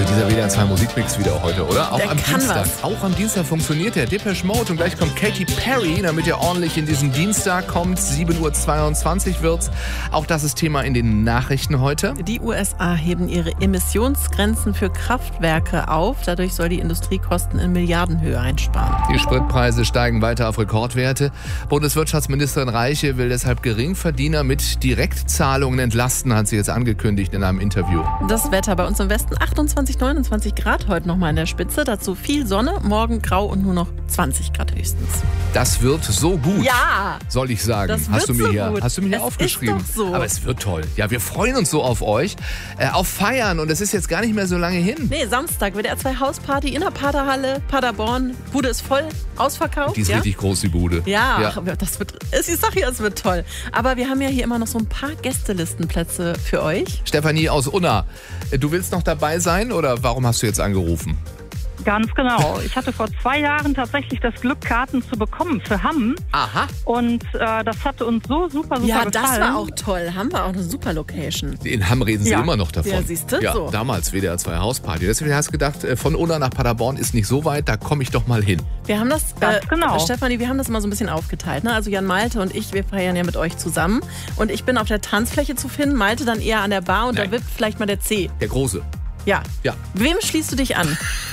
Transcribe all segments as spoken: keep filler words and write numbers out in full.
Dieser W D R zwei Musikmix wieder heute, oder? Auch Der am kann Dienstag. was. Auch am Dienstag funktioniert der Depeche Mode. Und gleich kommt Katy Perry, damit ihr ordentlich in diesen Dienstag kommt. sieben Uhr zweiundzwanzig wird's. Auch das ist Thema in den Nachrichten heute. Die U S A heben ihre Emissionsgrenzen für Kraftwerke auf. Dadurch soll die Industrie Kosten in Milliardenhöhe einsparen. Die Spritpreise steigen weiter auf Rekordwerte. Bundeswirtschaftsministerin Reiche will deshalb Geringverdiener mit Direktzahlungen entlasten, hat sie jetzt angekündigt in einem Interview. Das Wetter bei uns im Westen achtundzwanzig, neunundzwanzig Grad heute nochmal in der Spitze. Dazu viel Sonne, morgen grau und nur noch zwanzig Grad höchstens. Das wird so gut, Ja! soll ich sagen. Das hast, du wird mir so hier, gut. hast du mir hier Es aufgeschrieben? ist doch so. Aber es wird toll. Ja, wir freuen uns so auf euch. Äh, auf Feiern. Und es ist jetzt gar nicht mehr so lange hin. Nee, Samstag W D R zwei Hausparty in der Paderhalle, Paderborn. Bude ist voll, ausverkauft. Die ist ja? richtig groß, die Bude. Ja, Ja. ach, das wird, ich sag ja, es wird toll. Aber wir haben ja hier immer noch so ein paar Gästelistenplätze für euch. Stefanie aus Unna, äh, du willst noch dabei sein oder warum hast du jetzt angerufen? Ganz genau. Ich hatte vor zwei Jahren tatsächlich das Glück, Karten zu bekommen für Hamm. Aha. Und äh, das hatte uns so super, super Ja, gefallen. das war auch toll. Haben wir auch eine super Location. In Hamm reden sie Ja. immer noch davon. Ja, siehste, Ja, so. damals W D R zwei Hausparty. Deswegen hast du gedacht, äh, von Unna nach Paderborn ist nicht so weit, da komme ich doch mal hin. Wir haben das, Ganz genau. Stefanie, wir haben das immer so ein bisschen aufgeteilt. Ne? Also Jan Malte und ich, wir feiern ja mit euch zusammen. Und ich bin auf der Tanzfläche zu finden, Malte dann eher an der Bar und Nein. da wippt vielleicht mal der C. Der Große. Ja. Ja. Wem schließt du dich an?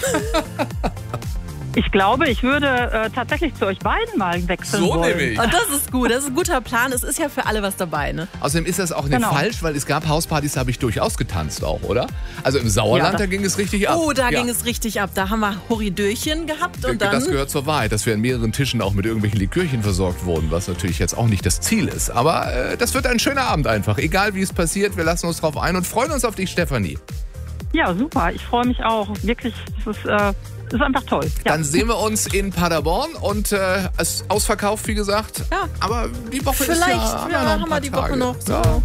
Ich glaube, ich würde äh, tatsächlich zu euch beiden mal wechseln So wollen. nämlich. Und das ist gut, das ist ein guter Plan. Es ist ja für alle was dabei, ne? Außerdem ist das auch nicht Genau. falsch, weil es gab Hauspartys, da habe ich durchaus getanzt auch, oder? Also im Sauerland, Ja, das- da ging es richtig ab. Oh, da ja. ging es richtig ab. Da haben wir Horidöchen gehabt und Das dann... gehört zur Wahrheit, dass wir an mehreren Tischen auch mit irgendwelchen Likörchen versorgt wurden, was natürlich jetzt auch nicht das Ziel ist. Aber äh, das wird ein schöner Abend einfach. Egal wie es passiert, wir lassen uns drauf ein und freuen uns auf dich, Stefanie. Ja, super. Ich freue mich auch. Wirklich, das ist, äh, das ist einfach toll. Ja. Dann sehen wir uns in Paderborn und äh, es ist ausverkauft, wie gesagt. Ja. Aber die Woche Vielleicht ist ja, haben wir ja, noch ein haben paar wir die Woche Tage. noch. So. Ja.